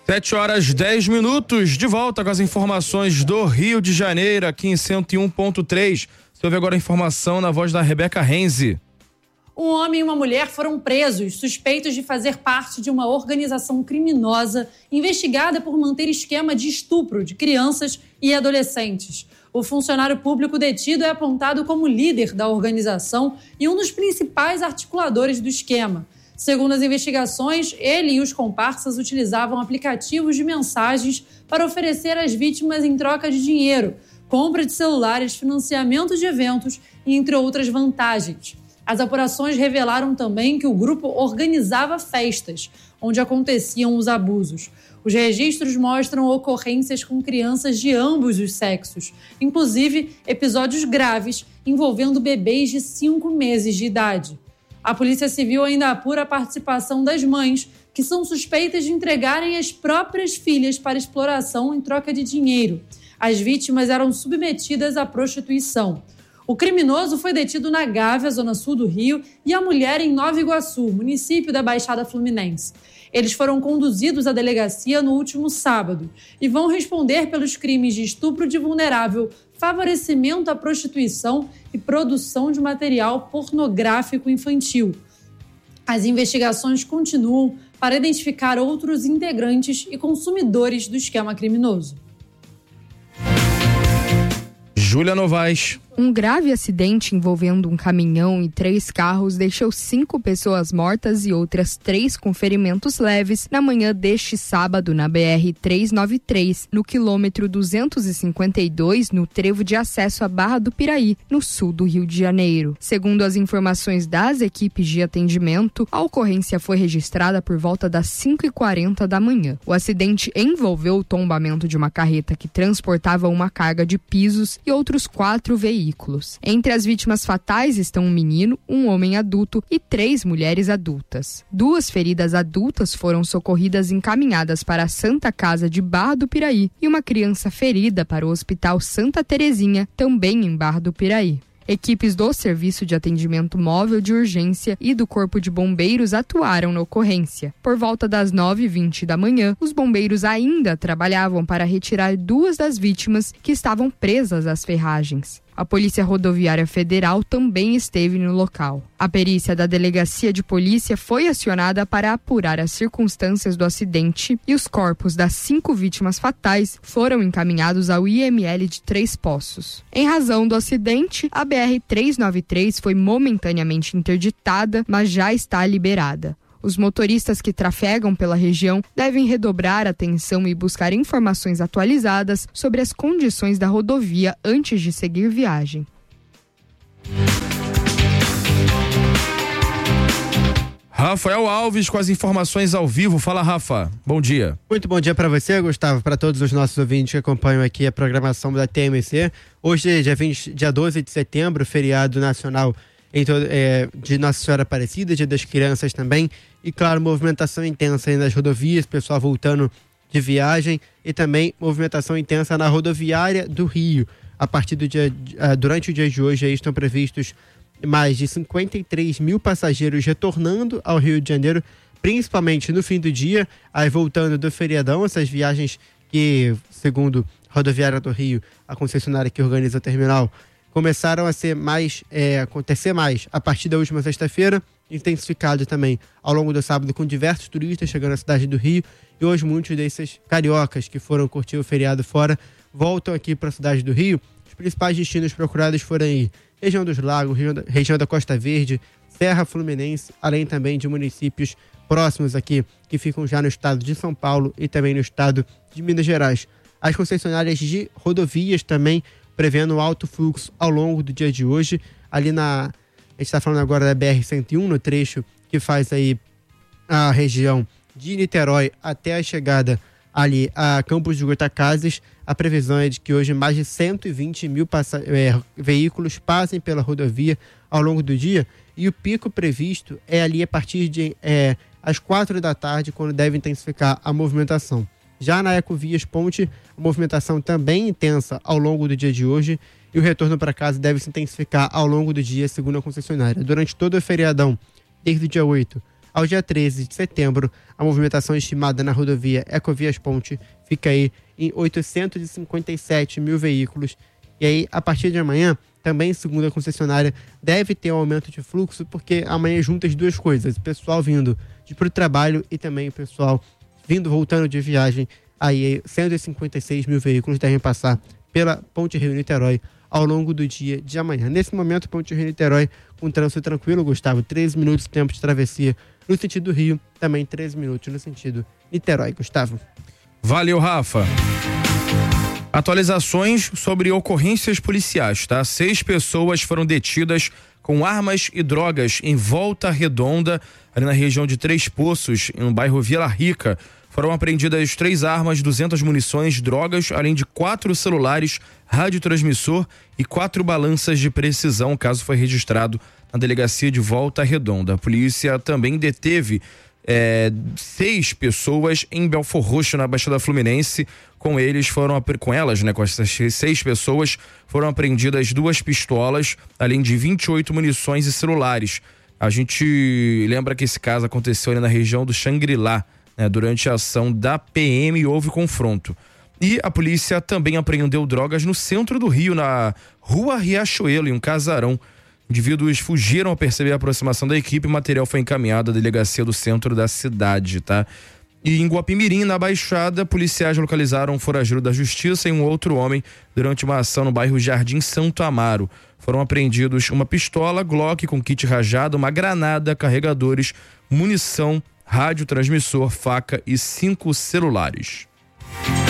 7h10, de volta com as informações do Rio de Janeiro, aqui em 101.3. Você ouve agora a informação na voz da Rebeca Renzi. Um homem e uma mulher foram presos, suspeitos de fazer parte de uma organização criminosa investigada por manter esquema de estupro de crianças e adolescentes. O funcionário público detido é apontado como líder da organização e um dos principais articuladores do esquema. Segundo as investigações, ele e os comparsas utilizavam aplicativos de mensagens para oferecer às vítimas em troca de dinheiro, compra de celulares, financiamento de eventos e entre outras vantagens. As apurações revelaram também que o grupo organizava festas, onde aconteciam os abusos. Os registros mostram ocorrências com crianças de ambos os sexos, inclusive episódios graves envolvendo bebês de 5 meses de idade. A Polícia Civil ainda apura a participação das mães, que são suspeitas de entregarem as próprias filhas para exploração em troca de dinheiro. As vítimas eram submetidas à prostituição. O criminoso foi detido na Gávea, zona sul do Rio, e a mulher em Nova Iguaçu, município da Baixada Fluminense. Eles foram conduzidos à delegacia no último sábado e vão responder pelos crimes de estupro de vulnerável, favorecimento à prostituição e produção de material pornográfico infantil. As investigações continuam para identificar outros integrantes e consumidores do esquema criminoso. Júlia Novaes. Um grave acidente envolvendo um caminhão e 3 carros deixou 5 pessoas mortas e outras 3 com ferimentos leves na manhã deste sábado na BR-393, no quilômetro 252, no trevo de acesso à Barra do Piraí, no sul do Rio de Janeiro. Segundo as informações das equipes de atendimento, a ocorrência foi registrada por volta das 5h40 da manhã. O acidente envolveu o tombamento de uma carreta que transportava uma carga de pisos e outros 4 veículos. Entre as vítimas fatais estão um menino, um homem adulto e 3 mulheres adultas. 2 feridas adultas foram socorridas e encaminhadas para a Santa Casa de Barra do Piraí e uma criança ferida para o Hospital Santa Terezinha, também em Barra do Piraí. Equipes do Serviço de Atendimento Móvel de Urgência e do Corpo de Bombeiros atuaram na ocorrência. Por volta das 9h20 da manhã, os bombeiros ainda trabalhavam para retirar 2 das vítimas que estavam presas às ferragens. A Polícia Rodoviária Federal também esteve no local. A perícia da Delegacia de Polícia foi acionada para apurar as circunstâncias do acidente e os corpos das 5 vítimas fatais foram encaminhados ao IML de Três Poços. Em razão do acidente, a BR-393 foi momentaneamente interditada, mas já está liberada. Os motoristas que trafegam pela região devem redobrar a atenção e buscar informações atualizadas sobre as condições da rodovia antes de seguir viagem. Rafael Alves com as informações ao vivo. Fala, Rafa. Bom dia. Muito bom dia para você, Gustavo, para todos os nossos ouvintes que acompanham aqui a programação da TMC. Hoje, dia 12 de setembro, feriado nacional de Nossa Senhora Aparecida, Dia das Crianças também, e claro, movimentação intensa aí nas rodovias, pessoal voltando de viagem, e também movimentação intensa na rodoviária do Rio. A partir durante o dia de hoje aí estão previstos mais de 53 mil passageiros retornando ao Rio de Janeiro, principalmente no fim do dia, aí voltando do feriadão, essas viagens que, segundo a Rodoviária do Rio, a concessionária que organiza o terminal, começaram a acontecer mais a partir da última sexta-feira, intensificado também ao longo do sábado com diversos turistas chegando à cidade do Rio, e hoje muitos desses cariocas que foram curtir o feriado fora voltam aqui para a cidade do Rio. Os principais destinos procurados foram aí região dos Lagos, região da Costa Verde, Serra Fluminense, além também de municípios próximos aqui que ficam já no estado de São Paulo e também no estado de Minas Gerais. As concessionárias de rodovias também prevendo alto fluxo ao longo do dia de hoje, ali a gente está falando agora da BR-101, no trecho que faz aí a região de Niterói até a chegada ali a Campos do Goytacazes. A previsão é de que hoje mais de 120 mil veículos passem pela rodovia ao longo do dia, e o pico previsto é ali a partir de às 4 da tarde, quando deve intensificar a movimentação. Já na Ecovias Ponte, a movimentação também intensa ao longo do dia de hoje, e o retorno para casa deve se intensificar ao longo do dia, segundo a concessionária. Durante todo o feriadão, desde o dia 8 ao dia 13 de setembro, a movimentação estimada na rodovia Ecovias Ponte fica aí em 857 mil veículos. E aí, a partir de amanhã, também, segundo a concessionária, deve ter um aumento de fluxo, porque amanhã junta as duas coisas, o pessoal vindo para o trabalho e também o pessoal voltando de viagem. Aí 156 mil veículos devem passar pela Ponte Rio-Niterói ao longo do dia de amanhã. Nesse momento, Ponte Rio-Niterói com trânsito tranquilo, Gustavo, 13 minutos de tempo de travessia no sentido Rio, também 13 minutos no sentido Niterói, Gustavo. Valeu, Rafa. Atualizações sobre ocorrências policiais, tá? 6 pessoas foram detidas com armas e drogas em Volta Redonda, ali na região de Três Poços, no bairro Vila Rica. Foram apreendidas 3 armas, 200 munições, drogas, além de 4 celulares, radiotransmissor e 4 balanças de precisão. O caso foi registrado na delegacia de Volta Redonda. A polícia também deteve 6 pessoas em Belfor Roxo, na Baixada Fluminense. Com essas 6 pessoas, foram apreendidas 2 pistolas, além de 28 munições e celulares. A gente lembra que esse caso aconteceu ali na região do Xangri-Lá, né? Durante a ação da PM houve confronto. E a polícia também apreendeu drogas no centro do Rio, na Rua Riachuelo, em um casarão. Indivíduos fugiram ao perceber a aproximação da equipe. O material foi encaminhado à delegacia do centro da cidade, tá? E em Guapimirim, na Baixada, policiais localizaram um foragido da justiça e um outro homem durante uma ação no bairro Jardim Santo Amaro. Foram apreendidos uma pistola Glock com kit rajado, uma granada, carregadores, munição, radiotransmissor, faca e 5 celulares.